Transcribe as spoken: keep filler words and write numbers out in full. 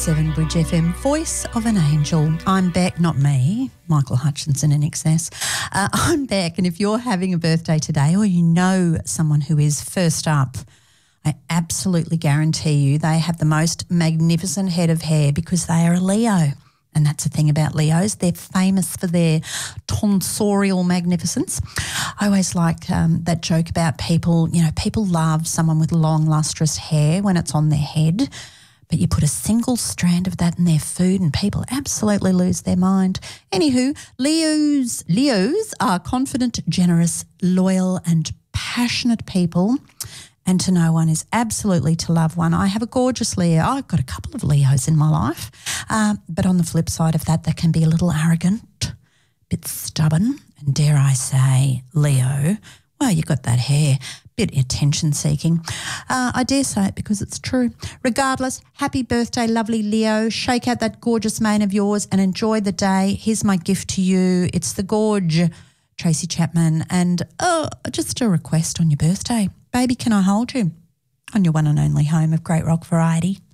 seven Bridge F M, Voice of an Angel. I'm Beck, not me, Michael Hutchinson in excess. Uh, I'm Beck, and if you're having a birthday today or you know someone who is, first up, I absolutely guarantee you they have the most magnificent head of hair because they are a Leo. And that's the thing about Leos. They're famous for their tonsorial magnificence. I always like um, that joke about people, you know, people love someone with long, lustrous hair when it's on their head, but you put a single strand of that in their food and people absolutely lose their mind. Anywho, Leos, Leos are confident, generous, loyal and passionate people. And to know one is absolutely to love one. I have a gorgeous Leo. I've got a couple of Leos in my life. Um, but on the flip side of that, they can be a little arrogant, a bit stubborn, and dare I say, Leo, well, you've got that hair, bit attention-seeking. Uh, I dare say it because it's true. Regardless, happy birthday, lovely Leo. Shake out that gorgeous mane of yours and enjoy the day. Here's my gift to you. It's the Gorge, Tracy Chapman. And oh, just a request on your birthday. Baby, can I hold you? On your one and only home of great rock variety.